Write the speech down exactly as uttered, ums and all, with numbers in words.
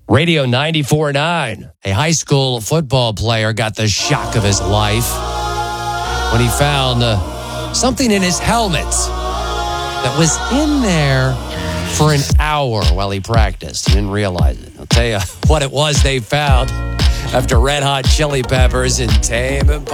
Radio ninety-four point nine. A high school football player got the shock of his life when he found uh, something in his helmet that was in there for an hour while he practiced. He didn't realize it. I'll tell you what it was they found after Red Hot Chili Peppers and Tame Impala.